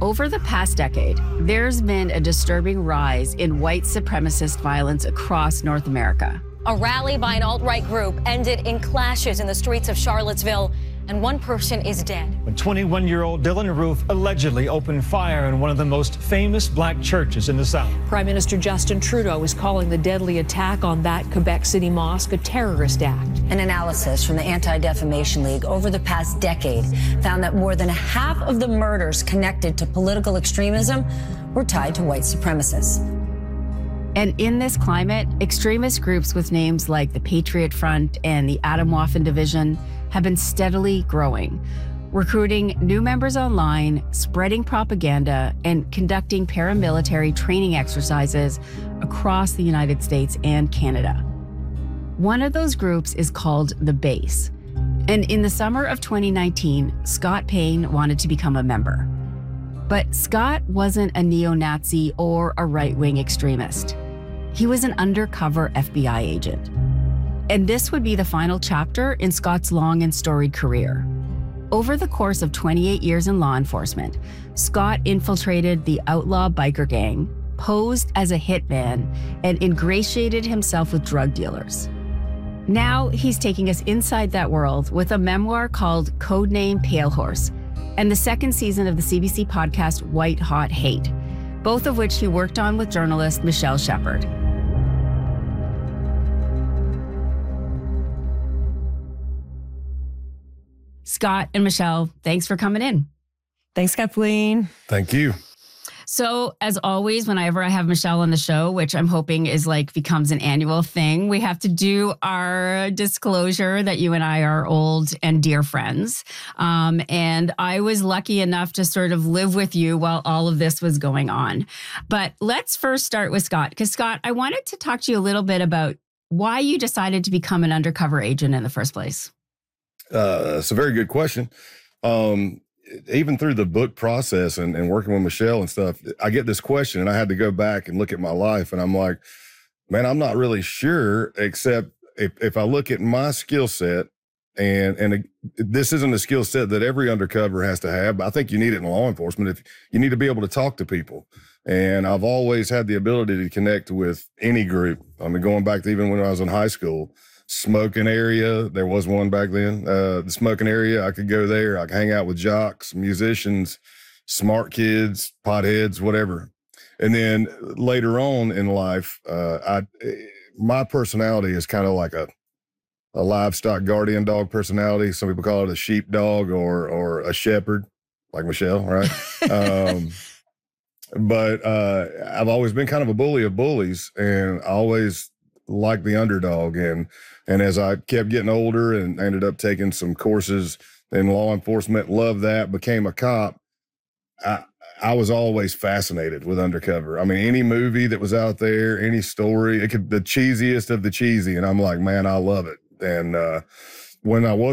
Over the past decade, there's been a disturbing rise in white supremacist violence across North America. A rally by an alt-right group ended in clashes in the streets of Charlottesville, and one person is dead. When 21-year-old Dylan Roof allegedly opened fire in one of the most famous black churches in the South. Prime Minister Justin Trudeau is calling the deadly attack on that Quebec City mosque a terrorist act. An analysis from the Anti-Defamation League over the past decade found that more than half of the murders connected to political extremism were tied to white supremacists. And in this climate, extremist groups with names like the Patriot Front and the Atomwaffen Division have been steadily growing, recruiting new members online, spreading propaganda, and conducting paramilitary training exercises across the United States and Canada. One of those groups is called The Base. And in the summer of 2019, Scott Payne wanted to become a member. But Scott wasn't a neo-Nazi or a right-wing extremist. He was an undercover FBI agent. And this would be the final chapter in Scott's long and storied career. Over the course of 28 years in law enforcement, Scott infiltrated the outlaw biker gang, posed as a hitman, and ingratiated himself with drug dealers. Now he's taking us inside that world with a memoir called Codename Pale Horse and the second season of the CBC podcast White Hot Hate, both of which he worked on with journalist Michelle Shepard. Scott and Michelle, thanks for coming in. Thanks, Kathleen. Thank you. So as always, whenever I have Michelle on the show, which I'm hoping is becomes an annual thing, we have to do our disclosure that you and I are old and dear friends. And I was lucky enough to sort of live with you while all of this was going on. But let's first start with Scott, because Scott, I wanted to talk to you a little bit about why you decided to become an undercover agent in the first place. It's a very good question. Even through the book process and working with Michelle and stuff, I get this question and I had to go back and look at my life. And I'm like, man, I'm not really sure, except if I look at my skill set and this isn't a skill set that every undercover has to have, but I think you need it in law enforcement. If you need to be able to talk to people. And I've always had the ability to connect with any group. I mean, going back to even when I was in high school, smoking area. There was one back then. The smoking area, I could go there. I could hang out with jocks, musicians, smart kids, potheads, whatever. And then later on in life, my personality is kind of like a livestock guardian dog personality. Some people call it a sheep dog or a shepherd, like Michelle, right? But I've always been kind of a bully of bullies, and I always like the underdog. And as I kept getting older and ended up taking some courses in law enforcement, loved that, became a cop, I was always fascinated with undercover. I mean, any movie that was out there, any story, it could the cheesiest of the cheesy. And I'm like, man, I love it. And when I was